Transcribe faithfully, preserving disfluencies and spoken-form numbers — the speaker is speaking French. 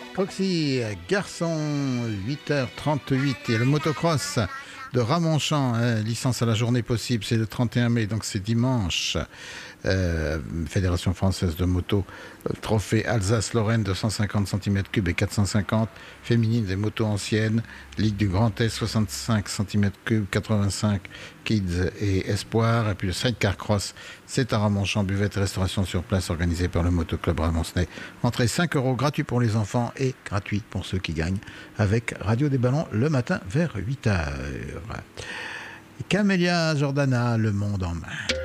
Proxy, garçon, huit heures trente-huit. Et le motocross de Ramonchamp, hein, licence à la journée possible, c'est le trente et un mai, donc c'est dimanche. Euh, Fédération française de moto, euh, trophée Alsace-Lorraine de cent cinquante centimètres cubes et quatre cent cinquante, féminine des motos anciennes, Ligue du Grand Est soixante-cinq centimètres cubes, quatre-vingt-cinq Kids et Espoir, et puis le Sidecar Cross, c'est à Ramonchamp, buvette et restauration sur place organisée par le Motoclub Ramoncenais. Entrée cinq euros, gratuit pour les enfants et gratuit pour ceux qui gagnent, avec Radio des Ballons le matin vers huit heures. Camélia Jordana, Le Monde en main.